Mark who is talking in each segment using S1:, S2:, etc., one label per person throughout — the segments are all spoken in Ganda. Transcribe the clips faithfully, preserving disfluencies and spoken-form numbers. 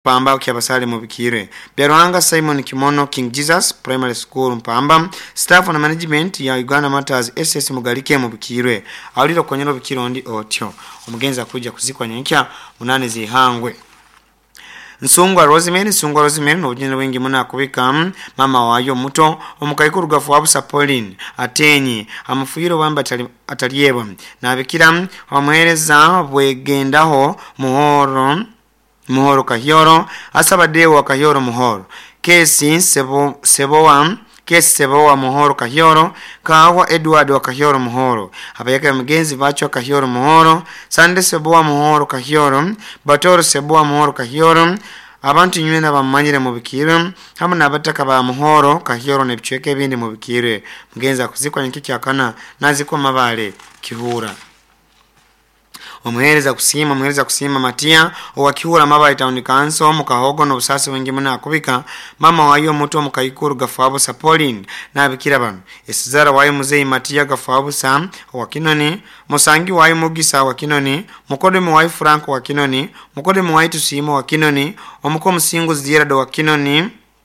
S1: Mpamba kyabasale mu bikire. Byarwanga Simon Kimono King Jesus Primary School Mpamba. Staff na management ya Uganda Matters S S Mugalike mu bikire. Awulira konyero bikiro ndi otyo. Omugenza kujja kuzikwa nyenkya munane zihangwe. Nsungwa Rosemary Nsungwa Rosemary n'obujene bwengi muna kubika mama wayo muto omukayikuru gafu abusa Pauline atenyi amufuyiro bamba ataliyebo nabikira omwereza bwegendaho muhoro muhoro Kahyoro asaba dewa Kahyoro muhoro kesi sebo sebowa kesi sebowa muhoro Kahyoro kawa Edward wa Kahyoro muhoro abayaka mugenzi bacho Kahyoro muhoro Sande sebowa muhoro Kahyoro Batoro sebowa muhoro Kahyoro abantu nywena bamanyire mu bikire hamwe nabataka ba muhoro Kahyoro nebichweke bindi mu bikire mugenza kuzikwa nyiki cyakana naziko mabale Kihura Omuhereza kusima omuhereza kusima Matia owakihura mabale town council mukahogo no busasi wengi muna kubika mama wayo muto mukayikuru gafabo sa Pauline nabikira bano esizara wayo muzeyi Matia gafabo sa wakinoni musangi wayo mugisa wakinoni mukodemo wayo Frank wakinoni mukodemo wayo tusimo wakinoni omuko musingu zira do wakinoni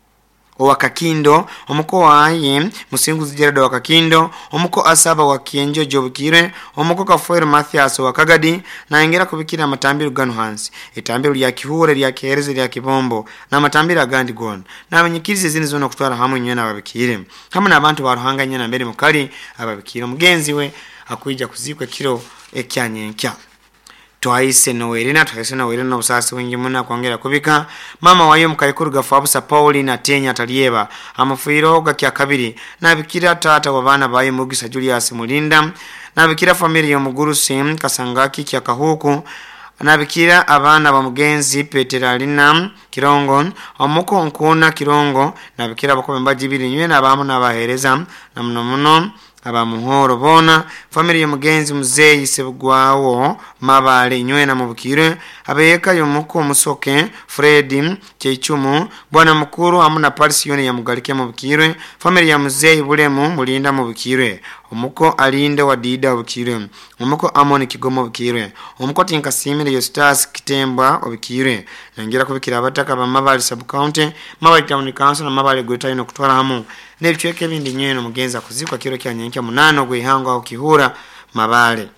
S1: Owakakindo omuko waye musingu zira do wakakindo omuko asaba wakienjo jobukire omuko Kafuero Mathias wakagadi na ingera kubikira matambiro gano hansi etambiro lya Kihure lya Kereze lya Kibombo na matambiro agandi gona na abanyikirize zini zona kutwara hamwe nyena babikire hamwe nabantu baruhanganye na mbere mukali ababikire mugenzi we akwijja kuzikwe kiro ekyanyenkya Twaise Noelina twaise Noelina no busasi wengi muna kwongera kubika mama wayo mukayikuru gafabusa Pauline atenya ataliyeba amufuyiro gakya kabiri nabikira tata wabana baye Mugisa Julius Mulinda nabikira family yo muguru sim Kasangaki kya kahuku nabikira abana ba mugenzi Peteralina Kirongo omuko nkuna Kirongo nabikira bakobe mbajibiri nywe nabamu nabahereza namno muno abamuhoro bona family yo mugenzi muzeyi sebugwawo mabale nywena mu bukire abeyeka yo muko musoke Fred Kyechumu bwana mukuru amuna parsiyone ya mugalike mu bukire family ya muzeyi bulemu mulinda mu bukire omuko alinde wa dida bukire omuko Amoni Kigomo bukire omuko Tinkasimire yo Stars Kitemba obukire nangira kubikira abataka ba mabale sub county mabale town council na mabale gweta ino kutwara hamu nebichweke bindi nyeno mugenza kuzikwa kiro kya nyenka munano gwihanga au Kihura mabale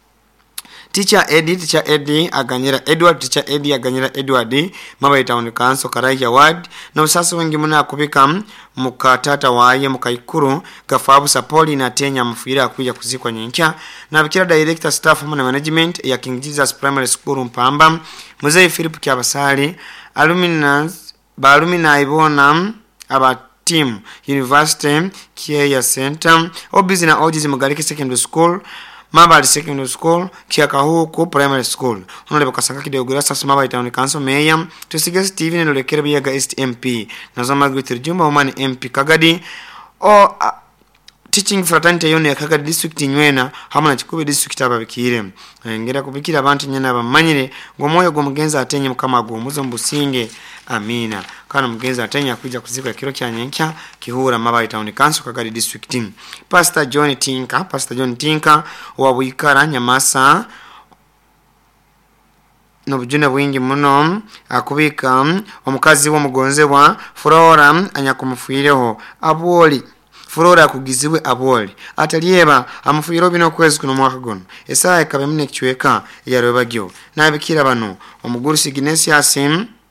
S1: Teacher Eddie Teacher Eddie aganyira Edward Teacher Eddie aganyira Edward mabale town council Karai Award na usasi wengi muna kubika mukatata waye mukayikuru gafabu sapoli na tenya mfira akuja kuzikwa nyenka na bikira director staff na management ya King Jesus Primary School Mpamba Muzeyi Philip Kyabasali alumni ba alumni ibona aba team University Kieya Center obizi na ojizi Mugalike Secondary School Mabali Secondary School Kiakahuku Primary School honole bakasanga kidogura sasa Mabali Town Council Mayor tusigeze Steven Lolekere biyaga East M P nazo Margaret Jumba Omani M P Kagadi o uh, teaching fraternity yone ya Kagadi district nywena hamwe na Kikubi district ababikire ngera kubikira abantu nyena bamanyire ngo moyo go mugenza atenye mukama go muzo mbusinge amina kana mugenza atenya kuja kuzika kiro kya nyenka Kihura Mabali Town Council Kagadi district team Pastor John Tinka Pastor John Tinka wa Buikara Nyamasa no bujuna bwingi muno akubika omukazi wo mugonzebwa Flora anyakumufwireho aboli Flora kugizibwe aboli ataliyeba amufuyiro bino kwezi kuno mwaka gono esaye kabe mune kichweka yarobagyo nabikira bano omuguru Ignatius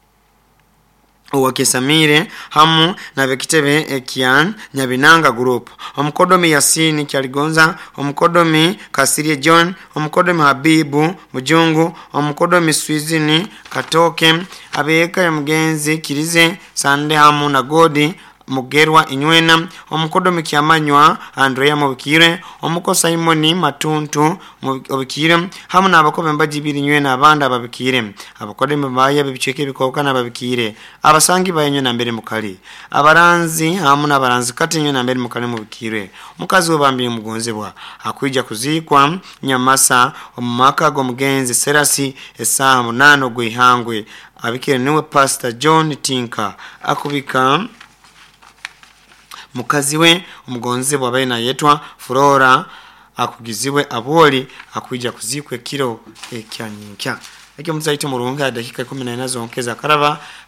S1: Owakesamire hamu na bekitebe ekian Nyabinanga group omukodomi Yasini Kyaligonza omukodomi Kasirie John omukodomi Habibu Mujungu omukodomi Swizini Katoke abeka ya mugenzi Kirize Sande hamu na Godi Mugerwa inywena omukodomi Kyamanywa Andrea mubikire omuko Simoni Matuntu mubikire hamu na abakobe mbajibiri nywena abanda ababikire abakodomi baya bibicheke bikoka na babikire abasangi bayenyo na mbere mukali abaranzi hamu na baranzi kati nyo na mbere mukali mubikire mukazi wabambi mugonzebwa akwija kuzikwa Nyamasa omumaka go mugenzi Serasi esaha munano gwihangwe abikire niwe Pastor John Tinka akubika mukazi we umugonze bwabaye na yetwa Flora akugizibwe aboli akwija kuzikwe kiro ekyanyinka ekyo mutsaiti murunga dakika kumi na nne zonkeza karaba